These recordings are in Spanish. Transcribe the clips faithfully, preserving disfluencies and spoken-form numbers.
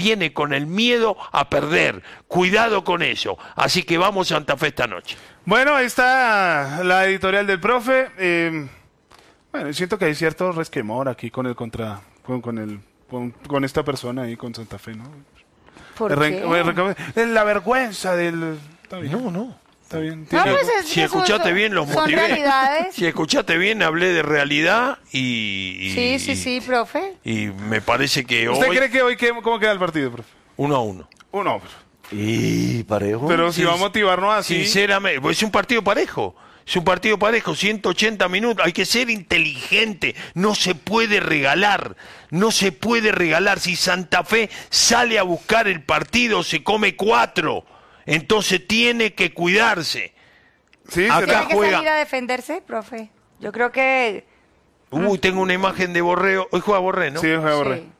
viene con el miedo a perder. Cuidado con eso. Así que vamos Santa Fe esta noche. Bueno, ahí está la editorial del profe. Eh, bueno, siento que hay cierto resquemor aquí con el contra, con, con el, con, con esta persona ahí con Santa Fe, ¿no? ¿Por el qué? Re, el, la vergüenza del. Está bien. No, no. Está bien. No, Tiene, pues es, si eso, escuchaste eso, bien, los son motivé. realidades. Si escuchaste bien, hablé de realidad y... y Sí, sí, sí, profe. Y me parece que ¿Usted hoy... cree que hoy qué, cómo queda el partido, profe? Uno a uno. Uno. Y parejo. Pero si Sí, va a motivarnos así. Sinceramente, pues es un partido parejo. Es un partido parejo, ciento ochenta minutos. Hay que ser inteligente. No se puede regalar. No se puede regalar. Si Santa Fe sale a buscar el partido, se come cuatro. Entonces tiene que cuidarse. Sí, Acá se- ¿Tiene que juega. salir a defenderse, profe? Yo creo que... Uy, tengo una imagen de Borreo. Hoy juega Borré, ¿no? sí, juega Borré. Sí.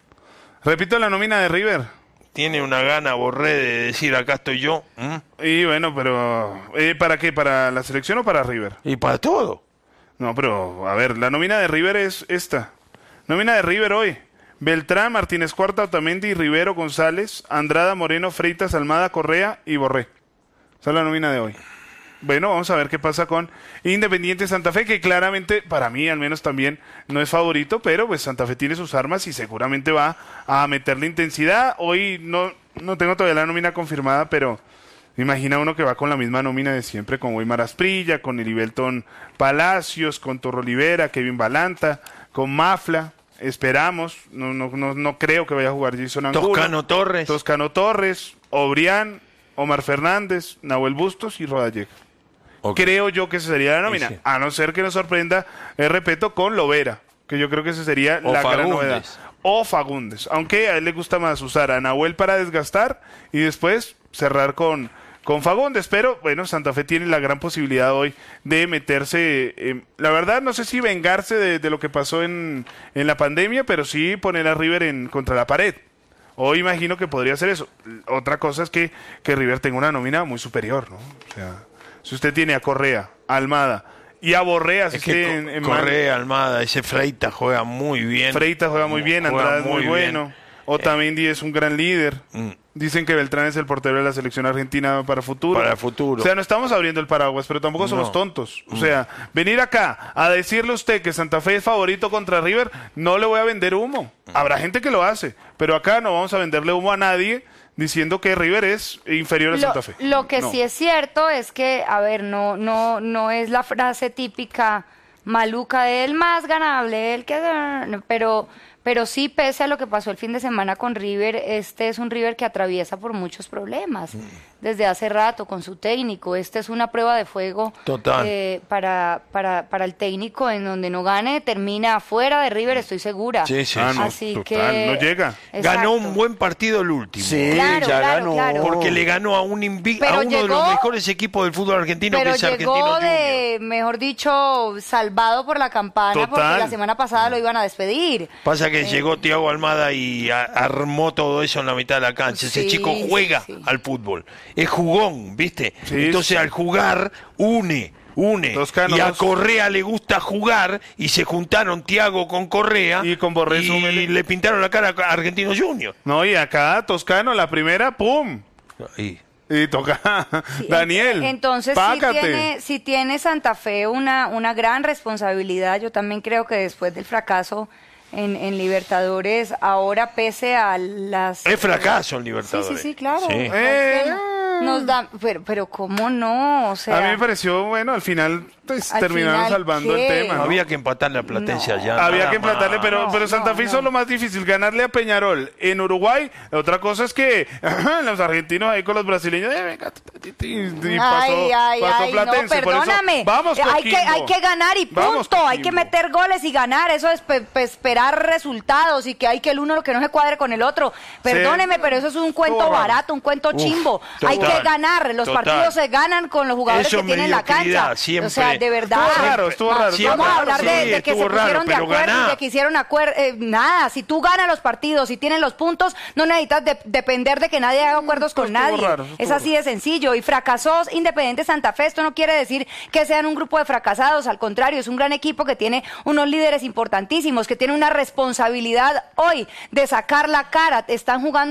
Repito la nómina de River. Tiene una gana Borré de decir acá estoy yo. ¿Mm? Y bueno, pero eh, ¿para qué? ¿Para la selección o para River? Y para todo. No, pero a ver, la nómina de River es esta. Nómina de River hoy. Beltrán, Martínez Cuarta, Otamendi, Rivero, González, Andrada, Moreno, Freitas, Almada, Correa y Borré. Esa es la nómina de hoy. Bueno, vamos a ver qué pasa con Independiente Santa Fe, que claramente, para mí al menos también, no es favorito, pero pues Santa Fe tiene sus armas y seguramente va a meterle intensidad. Hoy no, no tengo todavía la nómina confirmada, pero imagina uno que va con la misma nómina de siempre, con Weimar Asprilla, con Elibelton Palacios, con Torro Olivera, Kevin Balanta, con Mafla. Esperamos, no, no, no, no creo que vaya a jugar Jason Angulo. Toscano Torres. Toscano Torres, Obrián, Omar Fernández, Nahuel Bustos y Rodallega. Okay. Creo yo que esa sería la nómina, Sí, sí. a no ser que nos sorprenda, eh, repito, con Lovera, que yo creo que esa sería O la gran Fagundes. novedad. O Fagundes, aunque a él le gusta más usar a Nahuel para desgastar y después cerrar con, con Fagundes, pero bueno, Santa Fe tiene la gran posibilidad hoy de meterse, eh, la verdad no sé si vengarse de, de lo que pasó en, en la pandemia, pero sí poner a River en contra la pared. Hoy imagino que podría ser eso. Otra cosa es que, que River tenga una nómina muy superior, ¿no? O sea, si usted tiene a Correa, a Almada y a Borré, así Es que esté en, en Correa, Almada, ese Freitas juega muy bien. Freitas juega muy bien, Juega Andrada es muy muy bien. bueno, Otamendi es un gran líder. Mm. Dicen que Beltrán es el portero de la selección argentina para futuro. Para el futuro. O sea, no estamos abriendo el paraguas, pero tampoco somos No. tontos. O sea, venir acá a decirle a usted que Santa Fe es favorito contra River, no le voy a vender humo. Habrá gente que lo hace, pero acá no vamos a venderle humo a nadie diciendo que River es inferior a Lo, Santa Fe. lo que No. sí es cierto es que, a ver, no, no, no es la frase típica maluca de el más ganable, el que... Pero, pero sí, pese a lo que pasó el fin de semana con River, este es un River que atraviesa por muchos problemas desde hace rato con su técnico. Este es una prueba de fuego Total. eh, para, para, para el técnico, en donde no gane, termina fuera de River, estoy segura. Sí, sí, Ah, sí. no, Así total, que... no llega. Ganó un Exacto. buen partido el último. Sí, Claro, ya claro, ganó. claro. Porque le ganó a un invi- Pero a uno de los llegó- mejores equipos del fútbol argentino, Pero que es Argentino llegó Junior. de, mejor dicho, salvado por la campana, Total. porque la semana pasada lo iban a despedir. Pasa Eh, que llegó Thiago Almada y a- armó todo eso en la mitad de la cancha. Ese Sí, chico juega sí, sí. al fútbol. Es jugón, ¿viste? Sí, Entonces sí. al jugar, une. Une. Toscano, y a dos. Correa le gusta jugar y se juntaron Thiago con Correa Y con Borré, y súmele. le pintaron la cara a Argentino Junior. No, y acá Toscano, la primera, ¡pum! Y- Y toca Sí, Daniel. Entonces sí págate. tiene, sí tiene Santa Fe una, una gran responsabilidad. Yo también creo que después del fracaso en, en Libertadores, ahora pese a las... Es fracaso en Sí, Libertadores. sí, sí, claro. Sí. Es Eh. que nos da, pero, pero ¿cómo no? O sea, A mí me pareció, bueno, al final pues, Al terminaron final, salvando ¿qué? el tema. ¿no? Había que empatarle a Platense No. allá. Había nada que empatarle, más. pero, No, pero Santa no, Fe no. hizo lo más difícil, ganarle a Peñarol en Uruguay. Otra cosa es que los argentinos ahí con los brasileños, eh, venga, y, y pasó, ay, ay, pasó ay, Platense. no, Por eso, perdóname. vamos, Eh, hay que, Coquimbo. hay que ganar y Vamos, punto. Hay que Coquimbo. meter goles y ganar. Eso es pe- pe- esperar resultados y que hay que el uno que no se cuadre con el otro. Perdóneme, pero eso es un cuento Estuvo raro. barato, un cuento chimbo. Hay total, que ganar. Los total. partidos se ganan con los jugadores Eso que es tienen en la mediocridad, cancha. siempre. O sea, de verdad. Estuvo raro, estuvo raro. Siempre. Vamos a hablar Sí, de, de que se estuvo raro, pusieron de pero acuerdo ganá. y de que hicieron acuerdo. Eh, nada, si tú ganas los partidos y tienes los puntos, no necesitas de- depender de que nadie haga acuerdos con estuvo nadie. raro, estuvo Es así de sencillo. Y fracasó Independiente Santa Fe. Esto no quiere decir que sean un grupo de fracasados. Al contrario, es un gran equipo que tiene unos líderes importantísimos, que tiene una responsabilidad hoy de sacar la cara. Están jugando